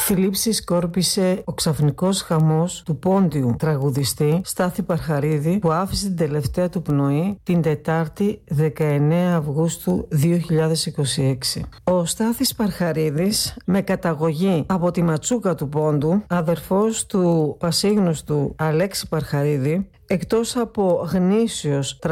Θλίψη σκόρπισε ο ξαφνικός χαμός του πόντιου τραγουδιστή Στάθη Παρχαρίδη, που άφησε την τελευταία του πνοή την Τετάρτη 19 Αυγούστου 2026. Ο Στάθης Παρχαρίδης, με καταγωγή από τη Ματσούκα του Πόντου, αδερφός του πασίγνωστου Αλέξη Παρχαρίδη, εκτός από γνήσιος